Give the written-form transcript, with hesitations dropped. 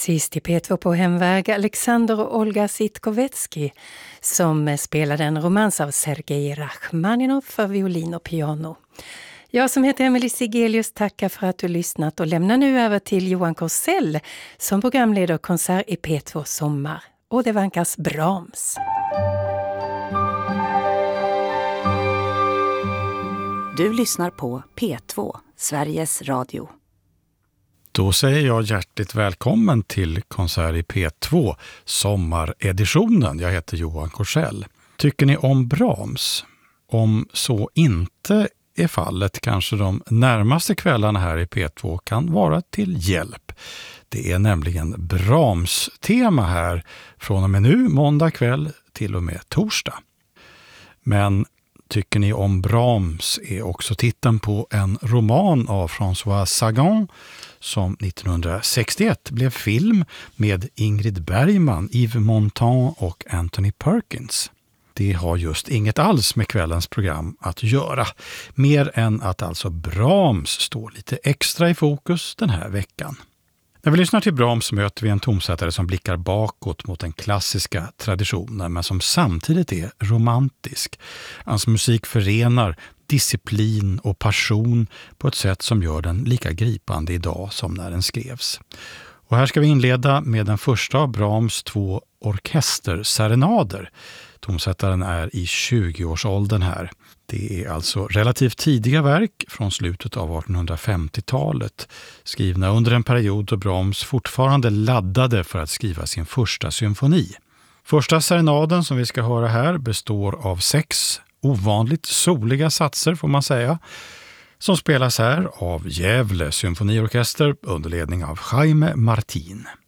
Sist i P2 på hemväg Alexander och Olga Sitkovetsky som spelade en romans av Sergej Rachmaninov för violin och piano. Jag som heter Emily Sigelius tackar för att du lyssnat och lämnar nu över till Johan Korsell som programleder konsert i P2 sommar. Och det vankas Brahms. Du lyssnar på P2, Sveriges Radio. Då säger jag hjärtligt välkommen till konsert i P2, sommareditionen. Jag heter Johan Korsell. Tycker ni om Brahms? Om så inte är fallet kanske de närmaste kvällarna här i P2 kan vara till hjälp. Det är nämligen Brahms tema här från och med nu, måndag kväll till och med torsdag. Men tycker ni om Brahms är också titeln på en roman av François Sagan som 1961 blev film med Ingrid Bergman, Yves Montand och Anthony Perkins. Det har just inget alls med kvällens program att göra, mer än att alltså Brahms står lite extra i fokus den här veckan. När vi lyssnar till Brahms möter vi en tonsättare som blickar bakåt mot den klassiska traditionen men som samtidigt är romantisk. Hans musik förenar disciplin och passion på ett sätt som gör den lika gripande idag som när den skrevs. Och här ska vi inleda med den första av Brahms 2 orkesterserenader. Tonsättaren är i 20-årsåldern här. Det är alltså relativt tidiga verk från slutet av 1850-talet, skrivna under en period då Brahms fortfarande laddade för att skriva sin första symfoni. Första serenaden som vi ska höra här består av 6 ovanligt soliga satser får man säga, som spelas här av Gävle symfoniorkester under ledning av Jaime Martin.